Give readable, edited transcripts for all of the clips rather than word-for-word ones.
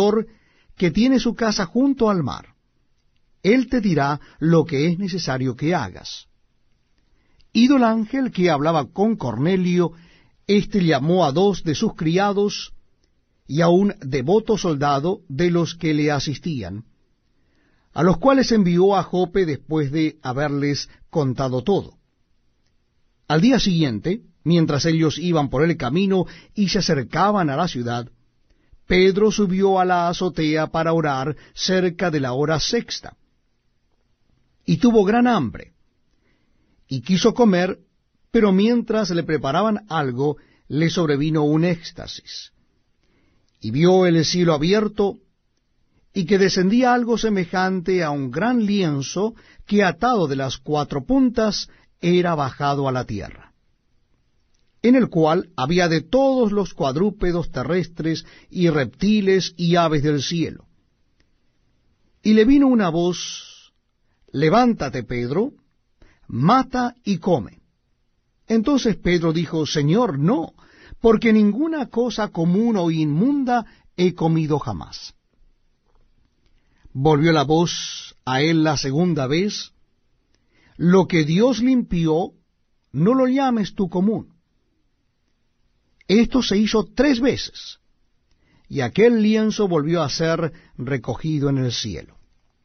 pastor que tiene su casa junto al mar. Él te dirá lo que es necesario que hagas. Ido el ángel que hablaba con Cornelio, éste llamó a 2 de sus criados y a un devoto soldado de los que le asistían, a los cuales envió a Jope después de haberles contado todo. Al día siguiente, mientras ellos iban por el camino y se acercaban a la ciudad, Pedro subió a la azotea para orar cerca de la hora sexta, y tuvo gran hambre, y quiso comer, pero mientras le preparaban algo, le sobrevino un éxtasis, y vio el cielo abierto, y que descendía algo semejante a un gran lienzo que atado de las 4 puntas era bajado a la tierra, en el cual había de todos los cuadrúpedos terrestres y reptiles y aves del cielo. Y le vino una voz: levántate, Pedro, mata y come. Entonces Pedro dijo: Señor, no, porque ninguna cosa común o inmunda he comido jamás. Volvió la voz a él la segunda vez: lo que Dios limpió, no lo llames tú común. Esto se hizo 3 veces, y aquel lienzo volvió a ser recogido en el cielo.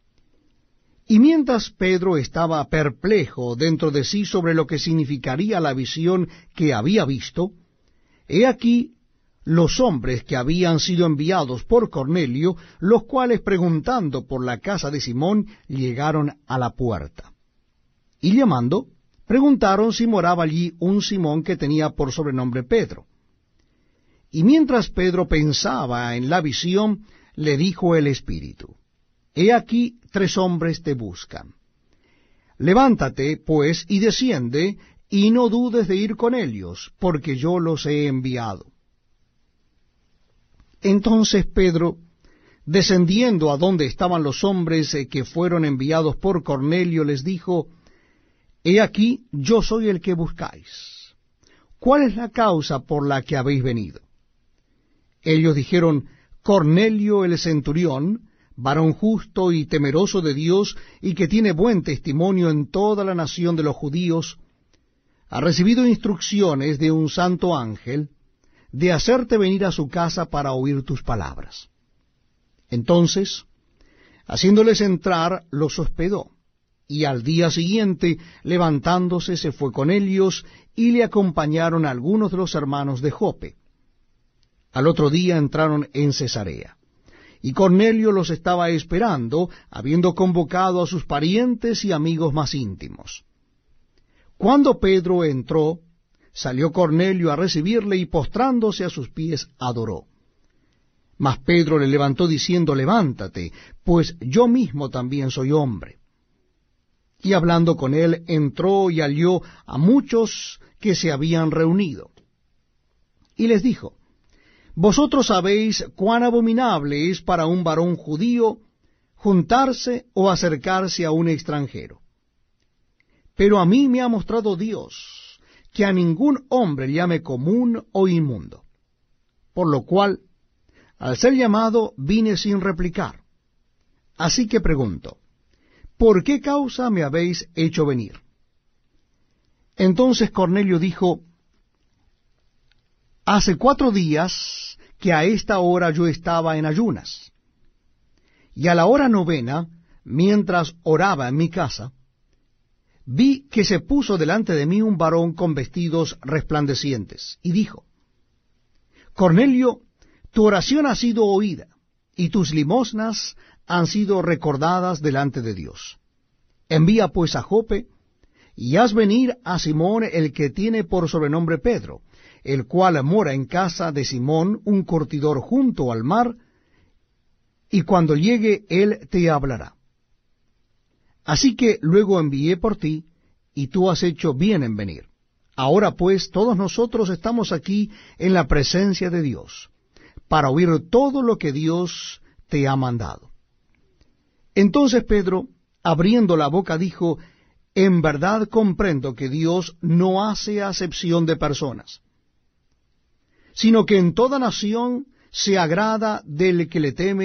Y mientras Pedro estaba perplejo dentro de sí sobre lo que significaría la visión que había visto, he aquí los hombres que habían sido enviados por Cornelio, los cuales, preguntando por la casa de Simón, llegaron a la puerta. Y llamando, preguntaron si moraba allí un Simón que tenía por sobrenombre Pedro. Y mientras Pedro pensaba en la visión, le dijo el Espíritu: He aquí 3 hombres te buscan. Levántate, pues, y desciende, y no dudes de ir con ellos, porque yo los he enviado. Entonces Pedro, descendiendo a donde estaban los hombres que fueron enviados por Cornelio, les dijo: He aquí, yo soy el que buscáis. ¿Cuál es la causa por la que habéis venido? Ellos dijeron: Cornelio el centurión, varón justo y temeroso de Dios, y que tiene buen testimonio en toda la nación de los judíos, ha recibido instrucciones de un santo ángel de hacerte venir a su casa para oír tus palabras. Entonces, haciéndoles entrar, los hospedó, y al día siguiente, levantándose, se fue con ellos, y le acompañaron algunos de los hermanos de Jope. Al otro día entraron en Cesarea, y Cornelio los estaba esperando, habiendo convocado a sus parientes y amigos más íntimos. Cuando Pedro entró, salió Cornelio a recibirle, y postrándose a sus pies adoró. Mas Pedro le levantó diciendo: Levántate, pues yo mismo también soy hombre. Y hablando con él, entró y halló a muchos que se habían reunido. Y les dijo: Vosotros sabéis cuán abominable es para un varón judío juntarse o acercarse a un extranjero. Pero a mí me ha mostrado Dios que a ningún hombre llame común o inmundo. Por lo cual, al ser llamado, vine sin replicar. Así que pregunto: ¿por qué causa me habéis hecho venir? Entonces Cornelio dijo: Hace 4 días que a esta hora yo estaba en ayunas, y a la hora 9, mientras oraba en mi casa, vi que se puso delante de mí un varón con vestidos resplandecientes, y dijo: Cornelio, tu oración ha sido oída, y tus limosnas han sido recordadas delante de Dios. Envía pues a Jope, y haz venir a Simón, el que tiene por sobrenombre Pedro, el cual mora en casa de Simón, un curtidor junto al mar, y cuando llegue él te hablará. Así que luego envié por ti, y tú has hecho bien en venir. Ahora pues todos nosotros estamos aquí en la presencia de Dios, para oír todo lo que Dios te ha mandado. Entonces Pedro, abriendo la boca, dijo: En verdad comprendo que Dios no hace acepción de personas, sino que en toda nación se agrada del que le teme